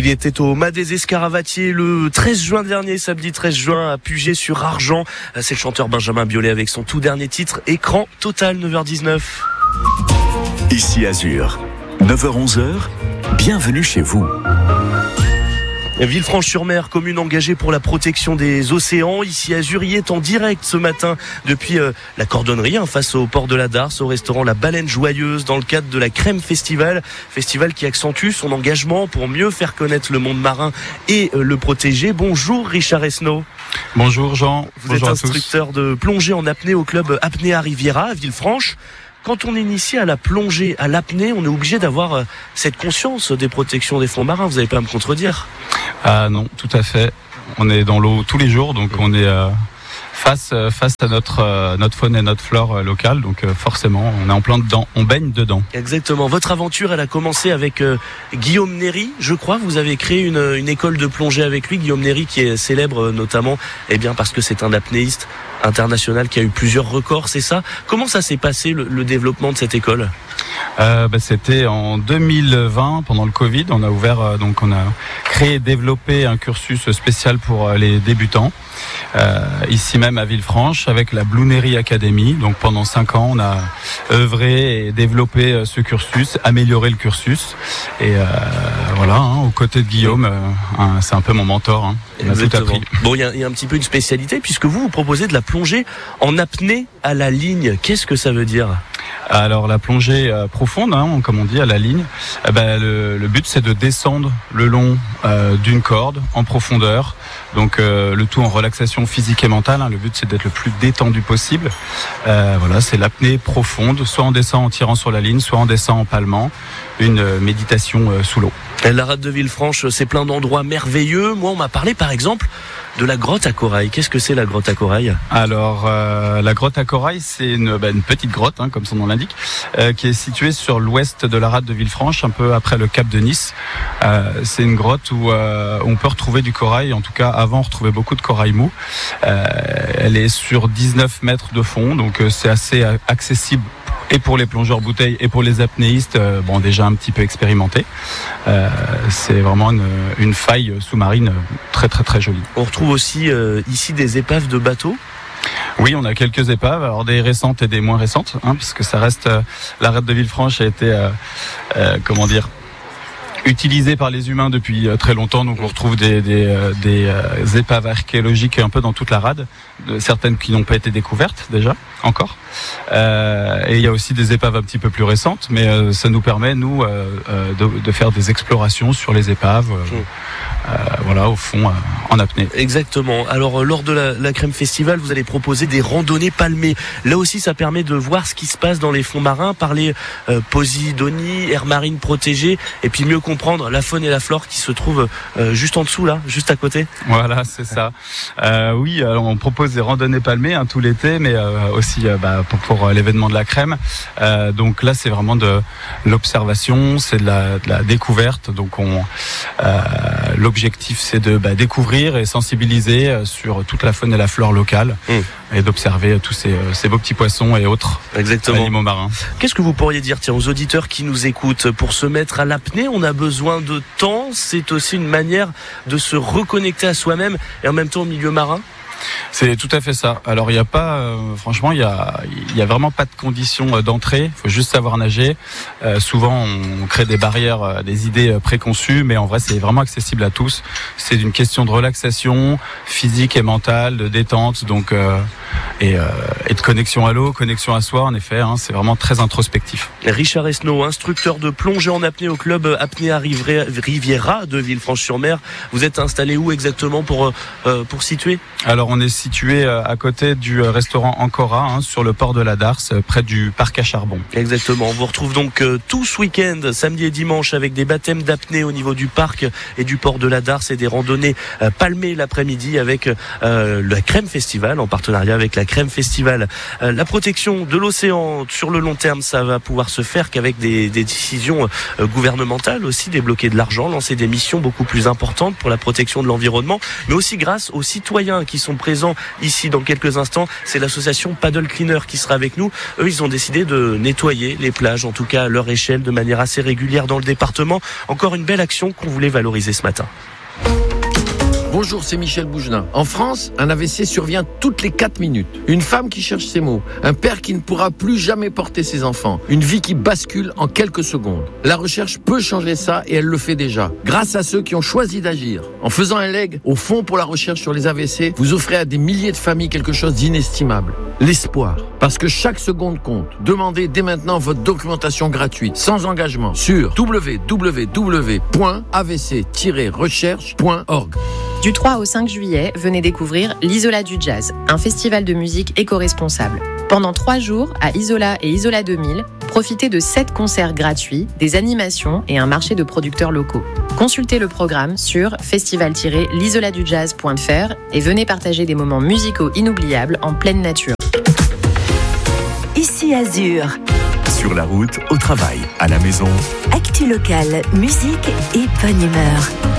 Il était au Mas des Escaravatiers le 13 juin dernier, samedi 13 juin, à Puget-sur-Argent. C'est le chanteur Benjamin Biolay avec son tout dernier titre, Écran Total, 9h19. Ici Azur, 9h-11h, bienvenue chez vous. Villefranche-sur-Mer, commune engagée pour la protection des océans. Ici Azur y est en direct ce matin depuis la cordonnerie face au port de la Darse, au restaurant La Baleine Joyeuse, dans le cadre de la Crème Festival qui accentue son engagement pour mieux faire connaître le monde marin et le protéger. Bonjour Richard Esnault. Bonjour Jean. Vous êtes instructeur de plongée en apnée au club Apnéa Riviera à Villefranche. Quand on est initié à la plongée, à l'apnée, on est obligé d'avoir cette conscience des protections des fonds marins. Vous n'allez pas à me contredire? Ah non, tout à fait. On est dans l'eau tous les jours, donc on est face à notre faune et notre flore locale. Donc forcément, on est en plein dedans, on baigne dedans. Exactement. Votre aventure, elle a commencé avec Guillaume Néry, je crois. Vous avez créé une école de plongée avec lui. Guillaume Néry, qui est célèbre notamment parce que c'est un apnéiste international qui a eu plusieurs records, c'est ça? Comment ça s'est passé le développement de cette école? C'était en 2020, pendant le Covid. On a ouvert, on a créé et développé un cursus spécial pour les débutants, ici même à Villefranche, avec la Blue Néry Academy. Donc pendant 5 ans, on a œuvré et développé ce cursus, amélioré le cursus. Et aux côtés de Guillaume, c'est un peu mon mentor. Il m'a tout appris. Bon, il y a un petit peu une spécialité, puisque vous proposez de la plongée en apnée à la ligne. Qu'est-ce que ça veut dire? Alors la plongée profonde, comme on dit, à la ligne, le but c'est de descendre le long d'une corde en profondeur, donc le tout en relaxation physique et mentale. Le but c'est d'être le plus détendu possible. C'est l'apnée profonde, soit on descend en tirant sur la ligne, soit on descend en palmant, une méditation sous l'eau. La rade de Villefranche, c'est plein d'endroits merveilleux. Moi, on m'a parlé par exemple de la grotte à corail. Qu'est-ce que c'est la grotte à corail? Alors, la grotte à corail, c'est une petite grotte, comme son nom l'indique, qui est située sur l'ouest de la rade de Villefranche, un peu après le cap de Nice. C'est une grotte où on peut retrouver du corail. En tout cas, avant, on retrouvait beaucoup de corail mou. Elle est sur 19 mètres de fond, donc c'est assez accessible et pour les plongeurs bouteilles et pour les apnéistes, déjà un petit peu expérimentés. C'est vraiment une faille sous-marine très très très jolie. On retrouve aussi ici des épaves de bateaux. Oui, on a quelques épaves, alors des récentes et des moins récentes, puisque ça reste la rade de Villefranche a été utilisé par les humains depuis très longtemps, donc on retrouve des épaves archéologiques un peu dans toute la rade, certaines qui n'ont pas été découvertes déjà encore, et il y a aussi des épaves un petit peu plus récentes, mais ça nous permet de faire des explorations sur les épaves, au fond, en apnée. Exactement. Alors lors de la Crème Festival, vous allez proposer des randonnées palmées. Là aussi, ça permet de voir ce qui se passe dans les fonds marins, parler posidonie, aire marine protégée, et puis mieux comprendre la faune et la flore qui se trouvent juste en dessous, là, juste à côté. Voilà, c'est ça. Oui, alors on propose des randonnées palmées tout l'été, mais aussi pour l'événement de la Crème. Donc là, c'est vraiment de l'observation, c'est de la découverte. Donc l'objectif, c'est de découvrir et sensibiliser sur toute la faune et la flore locale, et d'observer tous ces beaux petits poissons et autres animaux marins. Qu'est-ce que vous pourriez dire aux auditeurs qui nous écoutent? Pour se mettre à l'apnée, on a besoin de temps. C'est aussi une manière de se reconnecter à soi-même et en même temps au milieu marin. C'est tout à fait ça. Alors il y a pas, franchement, il y a vraiment pas de conditions d'entrée. Il faut juste savoir nager. Souvent, on crée des barrières, des idées préconçues, mais en vrai, c'est vraiment accessible à tous. C'est une question de relaxation physique et mentale, de détente, donc et de connexion à l'eau, connexion à soi. En effet, c'est vraiment très introspectif. Richard Esnault, instructeur de plongée en apnée au club Apnéa Riviera de Villefranche-sur-Mer. Vous êtes installé où exactement pour situer? Alors on est situé à côté du restaurant Ancora, sur le port de la Darse, près du parc à charbon. Exactement, on vous retrouve donc tout ce week-end, samedi et dimanche, avec des baptêmes d'apnée au niveau du parc et du port de la Darse et des randonnées palmées l'après-midi avec la Crème Festival en partenariat avec la Crème Festival. La protection de l'océan sur le long terme, ça va pouvoir se faire qu'avec des décisions gouvernementales aussi, débloquer de l'argent, lancer des missions beaucoup plus importantes pour la protection de l'environnement, mais aussi grâce aux citoyens qui sont présents ici dans quelques instants. C'est l'association Paddle Cleaner qui sera avec nous. Eux, ils ont décidé de nettoyer les plages, en tout cas à leur échelle, de manière assez régulière dans le département. Encore une belle action qu'on voulait valoriser ce matin. Bonjour, c'est Michel Bougelin. En France, un AVC survient toutes les 4 minutes. Une femme qui cherche ses mots, un père qui ne pourra plus jamais porter ses enfants, une vie qui bascule en quelques secondes. La recherche peut changer ça et elle le fait déjà, grâce à ceux qui ont choisi d'agir. En faisant un leg au Fonds pour la recherche sur les AVC, vous offrez à des milliers de familles quelque chose d'inestimable. L'espoir. Parce que chaque seconde compte. Demandez dès maintenant votre documentation gratuite, sans engagement, sur www.avc-recherche.org. Du 3 au 5 juillet, venez découvrir l'Isola du Jazz, un festival de musique éco-responsable. Pendant 3 jours, à Isola et Isola 2000, profitez de 7 concerts gratuits, des animations et un marché de producteurs locaux. Consultez le programme sur festival-l'isoladujazz.fr et venez partager des moments musicaux inoubliables en pleine nature. Ici Azur. Sur la route, au travail, à la maison. Actu locale, musique et bonne humeur.